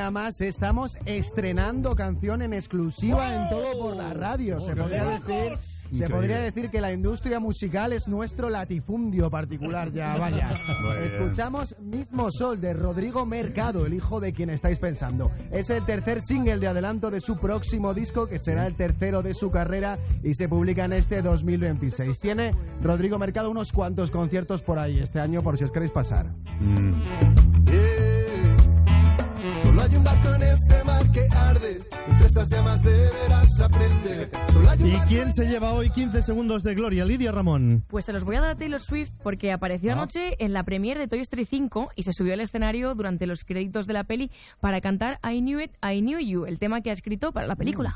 más estamos estrenando canción en exclusiva en Todo por la Radio. Se podría decir que la industria musical es nuestro latifundio particular ya, vaya. Escuchamos Mismo Sol de Rodrigo Mercado, el hijo de quien estáis pensando. Es el tercer single de adelanto de su próximo disco, que será el tercero de su carrera y se publica en este 2026. Tiene Rodrigo Mercado unos cuantos conciertos por ahí este año, por si os queréis pasar. Solo hay un barco en este mar que arde, entre esas llamas deberás aprender. ¿Y quién se lleva hoy 15 segundos de gloria? Lidia Ramón. Pues se los voy a dar a Taylor Swift porque apareció anoche en la premiere de Toy Story 5 y se subió al escenario durante los créditos de la peli para cantar I Knew It, I Knew You, el tema que ha escrito para la película.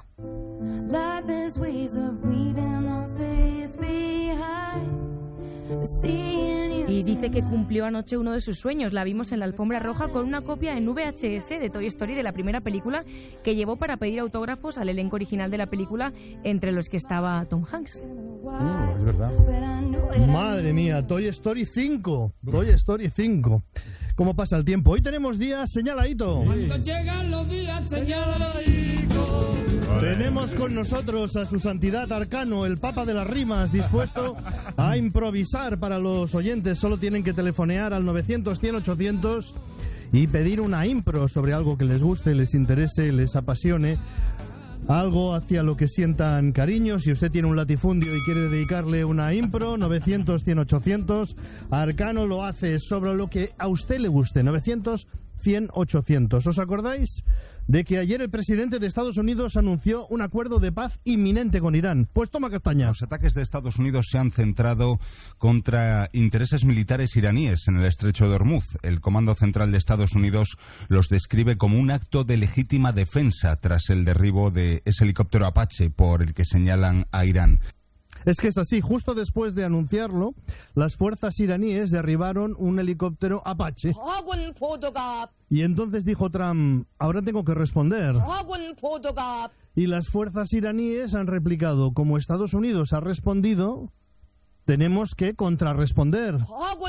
Y dice que cumplió anoche uno de sus sueños. La vimos en la alfombra roja con una copia en VHS de Toy Story de la primera película que llevó para pedir autógrafos al elenco original de la película, entre los que estaba Tom Hanks. Es verdad. Madre mía, Toy Story 5. Toy Story 5. ¿Cómo pasa el tiempo? Hoy tenemos días señaladitos. Cuando llegan los días señaladitos. Tenemos con nosotros a su santidad Arcano, el papa de las rimas, dispuesto a improvisar para los oyentes. Solo tienen que telefonear al 900-100-800 y pedir una impro sobre algo que les guste, les interese, les apasione. Algo hacia lo que sientan cariño. Si usted tiene un latifundio y quiere dedicarle una impro, 900-100-800. Arcano lo hace sobre lo que a usted le guste. 900-100-800. ¿Os acordáis de que ayer el presidente de Estados Unidos anunció un acuerdo de paz inminente con Irán? Pues toma castaña. Los ataques de Estados Unidos se han centrado contra intereses militares iraníes en el estrecho de Hormuz. El Comando Central de Estados Unidos los describe como un acto de legítima defensa tras el derribo de ese helicóptero Apache por el que señalan a Irán. Es que es así, justo después de anunciarlo, las fuerzas iraníes derribaron un helicóptero Apache. Y entonces dijo Trump, ahora tengo que responder. Y las fuerzas iraníes han replicado, como Estados Unidos ha respondido, tenemos que contrarresponder.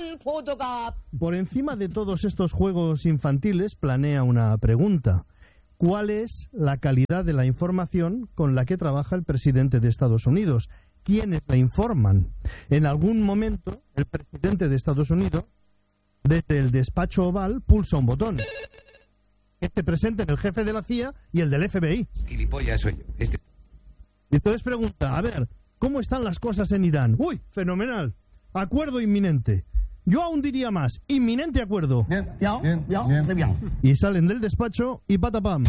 Por encima de todos estos juegos infantiles planea una pregunta. ¿Cuál es la calidad de la información con la que trabaja el presidente de Estados Unidos? ¿Quiénes la informan? En algún momento, el presidente de Estados Unidos, desde el despacho oval, pulsa un botón. Este presente el jefe de la CIA y el del FBI. Gilipollas soy yo. Y entonces pregunta, a ver, ¿cómo están las cosas en Irán? ¡Uy, fenomenal! Acuerdo inminente. Yo aún diría más, inminente acuerdo. Bien. Y salen del despacho y patapam.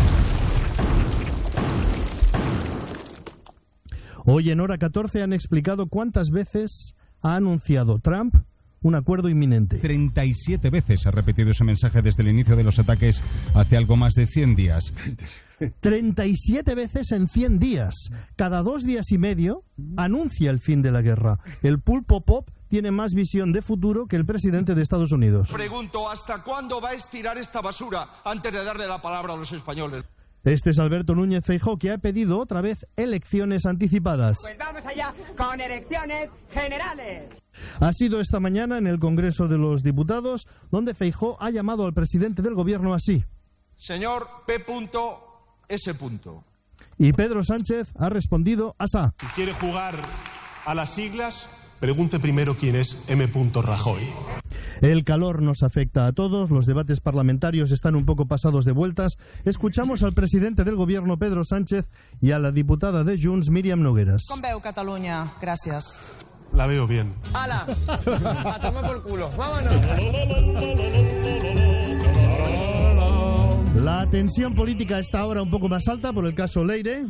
Hoy en Hora 14 han explicado cuántas veces ha anunciado Trump un acuerdo inminente. 37 veces ha repetido ese mensaje desde el inicio de los ataques hace algo más de 100 días. 37 veces en 100 días. Cada 2 días y medio anuncia el fin de la guerra. El pulpo pop tiene más visión de futuro que el presidente de Estados Unidos. Pregunto, ¿hasta cuándo va a estirar esta basura antes de darle la palabra a los españoles? Este es Alberto Núñez Feijóo, que ha pedido otra vez elecciones anticipadas. Pues vamos allá con elecciones generales. Ha sido esta mañana en el Congreso de los Diputados, donde Feijóo ha llamado al presidente del gobierno así. Señor P.S. Y Pedro Sánchez ha respondido asá. Si quiere jugar a las siglas, pregunte primero quién es M. Rajoy. El calor nos afecta a todos, los debates parlamentarios están un poco pasados de vueltas. Escuchamos al presidente del gobierno, Pedro Sánchez, y a la diputada de Junts, Míriam Nogueras. Com veu Catalunya? Gràcies. La veo bien. ¡Hala! ¡A tomar por culo! ¡Vámonos! La tensión política está ahora un poco más alta por el caso Leire.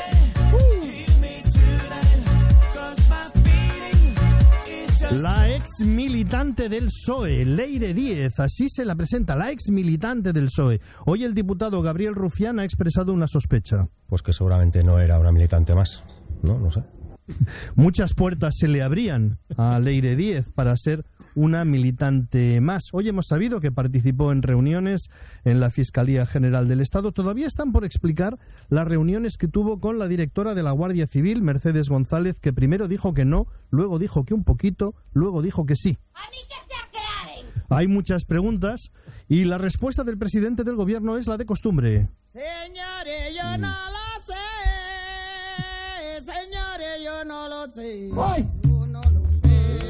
La ex militante del PSOE, Leire Díez, así se la presenta, la ex militante del PSOE. Hoy el diputado Gabriel Rufián ha expresado una sospecha. Pues que seguramente no era una militante más, no sé. Muchas puertas se le abrían a Leire Díez para ser una militante más. Hoy hemos sabido que participó en reuniones en la Fiscalía General del Estado. Todavía están por explicar las reuniones que tuvo con la directora de la Guardia Civil, Mercedes González, que primero dijo que no, luego dijo que un poquito, luego dijo que sí. A mí que se aclaren. Hay muchas preguntas y la respuesta del presidente del gobierno es la de costumbre. Señores, yo no lo sé. Señores, yo no lo sé. ¡Ay! Yo no lo sé.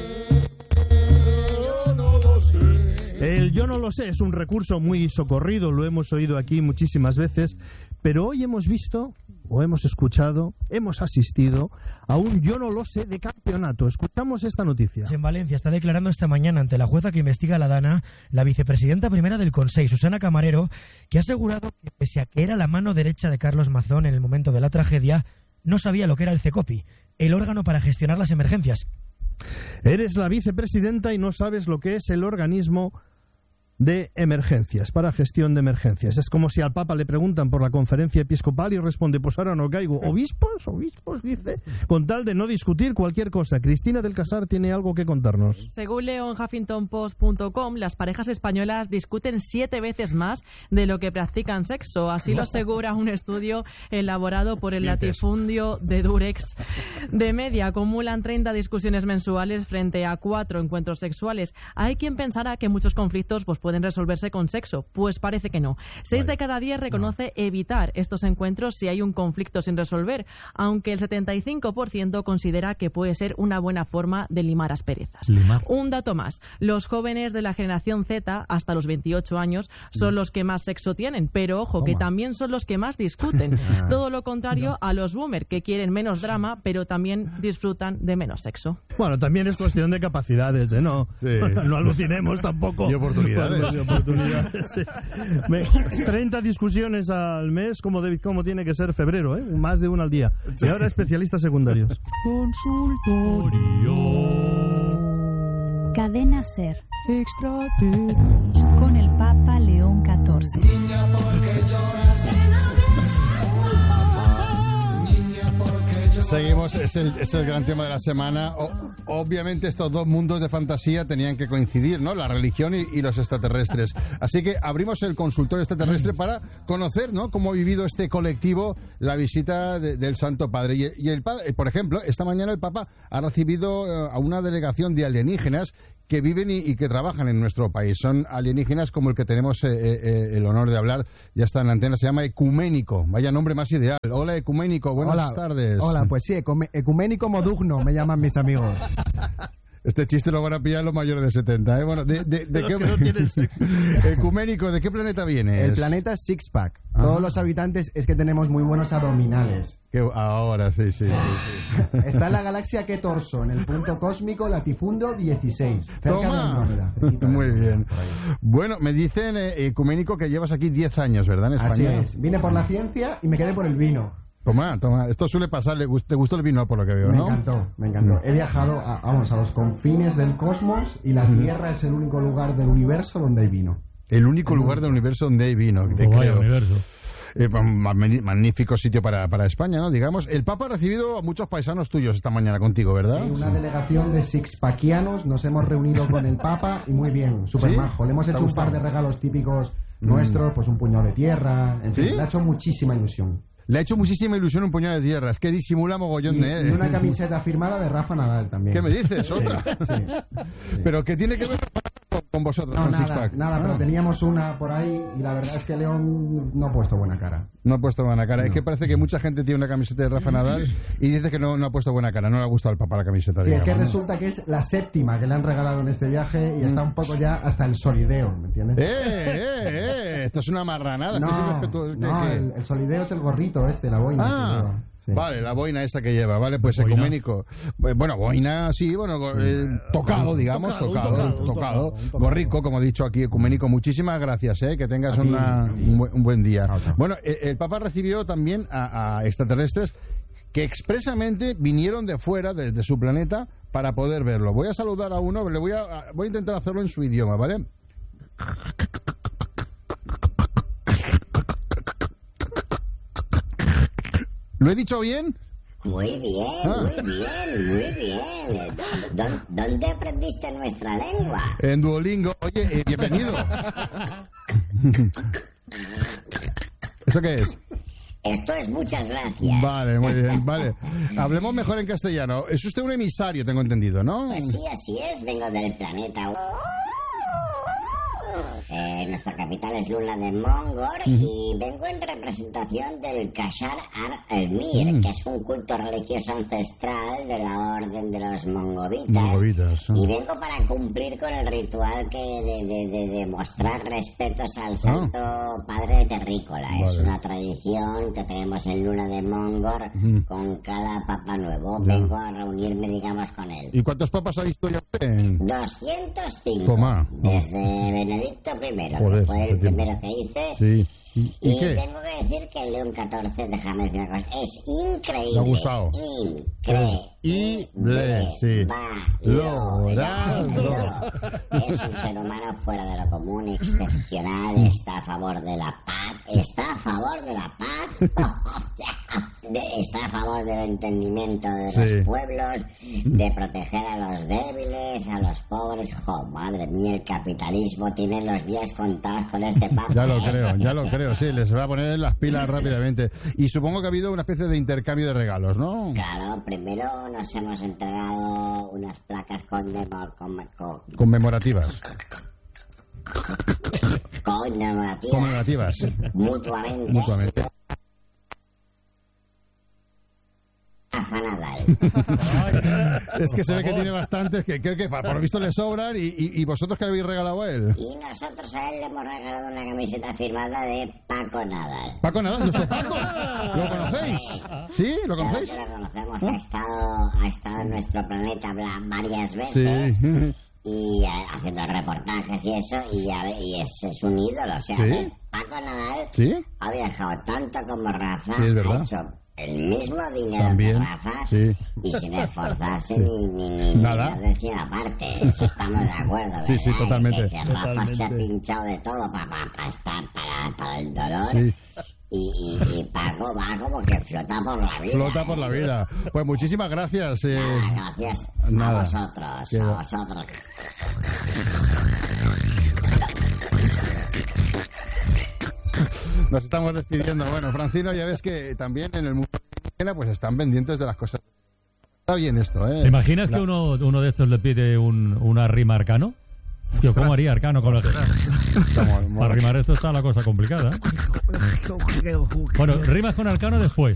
Yo no lo sé. El yo no lo sé es un recurso muy socorrido, lo hemos oído aquí muchísimas veces, pero hoy hemos visto, o hemos escuchado, hemos asistido a un yo no lo sé de campeonato. Escuchamos esta noticia. En Valencia está declarando esta mañana ante la jueza que investiga la Dana, la vicepresidenta primera del Consell, Susana Camarero, que ha asegurado que pese a que era la mano derecha de Carlos Mazón en el momento de la tragedia, no sabía lo que era el CECOPI, el órgano para gestionar las emergencias. Eres la vicepresidenta y no sabes lo que es el organismo de emergencias, para gestión de emergencias. Es como si al Papa le preguntan por la conferencia episcopal y responde, pues ahora no caigo. ¿Obispos? Dice, con tal de no discutir cualquier cosa. Cristina del Casar tiene algo que contarnos. Según leo en HuffingtonPost.com, las parejas españolas discuten 7 veces más de lo que practican sexo. Así lo asegura un estudio elaborado por el latifundio de Durex. De media acumulan 30 discusiones mensuales frente a 4 encuentros sexuales. Hay quien pensará que muchos conflictos pueden resolverse con sexo. Pues parece que no. 6 de cada 10 reconoce evitar estos encuentros si hay un conflicto sin resolver, aunque el 75% considera que puede ser una buena forma de limar asperezas. Un dato más. Los jóvenes de la generación Z, hasta los 28 años, son los que más sexo tienen, pero ojo, que también son los que más discuten. Todo lo contrario a los boomer, que quieren menos drama, pero también disfrutan de menos sexo. Bueno, también es cuestión de capacidades, ¿no? No alucinemos tampoco. Y oportunidades. Sí. 30 discusiones al mes, como tiene que ser febrero, ¿eh? Más de una al día. Y ahora especialistas secundarios. Consultorio. Cadena SER. Con el Papa León XIV. Niña, ¿por qué lloras? Seguimos, es el gran tema de la semana. Obviamente estos dos mundos de fantasía tenían que coincidir, ¿no? La religión y los extraterrestres. Así que abrimos el consultorio extraterrestre para conocer, ¿no?, cómo ha vivido este colectivo la visita del Santo Padre. Y el Padre, por ejemplo, esta mañana el Papa ha recibido a una delegación de alienígenas que viven y que trabajan en nuestro país. Son alienígenas como el que tenemos el honor de hablar, ya está en la antena, se llama Ecuménico. Vaya nombre más ideal. Hola, Ecuménico, buenas tardes. Hola, pues sí, Ecuménico Modugno me llaman mis amigos. Este chiste lo van a pillar los mayores de 70, ¿eh? Bueno, ¿de qué que no tienen sexo. Ecuménico, ¿de qué planeta vienes? El planeta es Sixpack. Todos los habitantes es que tenemos muy buenos abdominales. Ahora, sí. Está en la galaxia Ketorso, en el punto cósmico Latifundo 16. Cerca ¡Toma! de Andrómeda. Muy bien. Bueno, me dicen, Ecuménico, que llevas aquí 10 años, ¿verdad? En España. Así es. Vine por la ciencia y me quedé por el vino. Toma. Esto suele pasar. ¿Te gustó el vino, por lo que veo, no? Me encantó. He viajado a los confines del cosmos y la Tierra es el único lugar del universo donde hay vino. El único lugar del universo donde hay vino, te creo. Universo. Magnífico sitio para España, ¿no? Digamos, el Papa ha recibido a muchos paisanos tuyos esta mañana contigo, ¿verdad? Sí, una delegación de sixpackianos. Nos hemos reunido con el Papa y muy bien, súper majo. Le hemos hecho un par de regalos típicos nuestros, pues un puñado de tierra. En fin, le ha hecho muchísima ilusión. Le ha hecho muchísima ilusión un puñado de tierra. Es que disimula mogollón de... Y una camiseta firmada de Rafa Nadal también. ¿Qué me dices? ¿Otra? Sí. ¿Pero qué tiene que ver con vosotros, no, con nada, Sixpack? Nada, pero teníamos una por ahí y la verdad es que León no ha puesto buena cara. No ha puesto buena cara. No. Es que parece que mucha gente tiene una camiseta de Rafa Nadal y dice que no ha puesto buena cara. No le ha gustado al Papa la camiseta. Sí, digamos, es que resulta que es la 7ª que le han regalado en este viaje y está un poco ya hasta el solideo, ¿me entiendes? Esto es una marranada. El solideo es el gorrito la boina. Sí. Vale, la boina esta que lleva, vale, pues ¿Boina? Ecuménico. Bueno, boina, sí, bueno, tocado, digamos, tocado. Gorrico, como he dicho aquí, Ecuménico. Muchísimas gracias, que tengas un buen día. Bueno, el Papa recibió también a extraterrestres que expresamente vinieron de fuera, desde su planeta, para poder verlo. Voy a saludar a uno, voy a intentar hacerlo en su idioma, ¿vale? ¿Lo he dicho bien? Muy bien. ¿Dónde aprendiste nuestra lengua? En Duolingo. Oye, bienvenido. ¿Eso qué es? Esto es muchas gracias. Vale, muy bien, vale. Hablemos mejor en castellano. Es usted un emisario, tengo entendido, ¿no? Pues sí, así es. Vengo del planeta. Nuestra capital es Luna de Mongor y vengo en representación del Kashar Ar-Elmir, que es un culto religioso ancestral de la orden de los mongovitas. Y vengo para cumplir con el ritual de mostrar respetos al santo padre terrícola. Vale. Es una tradición que tenemos en Luna de Mongor con cada papa nuevo. Vengo a reunirme, digamos, con él. ¿Y cuántos papas ha visto ya usted? 205. Toma. Desde Benedicto I, Joder, que fue el primero que hice. Sí. ¿Y qué? Tengo que decir que el León XIV, déjame decir una cosa, es increíble. Me ha gustado. Increíble. Sí. Valorado. Es un ser humano fuera de lo común, excepcional, está a favor de la paz. Está a favor de la paz. Está a favor del entendimiento de los pueblos, de proteger a los débiles, a los pobres. Madre mía, el capitalismo tiene los días contados con este papa. Ya lo creo, sí, les va a poner las pilas rápidamente. Y supongo que ha habido una especie de intercambio de regalos, ¿no? Claro, primero nos hemos entregado unas placas conmemorativas. Conmemorativas. Mutuamente. Rafa Nadal. Es que se ve que tiene bastantes, que creo que por lo visto le sobran. ¿Y vosotros qué le habéis regalado a él? Y nosotros a él le hemos regalado una camiseta firmada de Paco Nadal. ¿Paco Nadal? ¿Nuestro Paco? ¿Lo conocéis? ¿Sí? ¿Lo conocéis? Claro que lo conocemos. Ha estado en nuestro planeta varias veces. Sí. Y haciendo reportajes y eso, y es un ídolo. O sea, ¿sí? Paco Nadal ha viajado tanto como Rafa. Sí, es verdad. Ha hecho el mismo dinero también, que Rafa, y sin esforzarse ni nada. Ni decir aparte. Eso estamos de acuerdo, ¿verdad? Sí, totalmente. Que Rafa se ha pinchado de todo para el dolor. Y Paco va como que flota por la vida. Flota por la vida. Pues muchísimas gracias. Gracias a vosotros. Nos estamos despidiendo. Bueno, Francino, ya ves que también en el mundo pues están pendientes de las cosas. Está bien esto, ¿eh? ¿Te imaginas que uno de estos le pide una rima Arcano? Tío, ¿cómo haría Arcano con los... Para rimar esto está la cosa complicada. Bueno, rimas con Arcano después.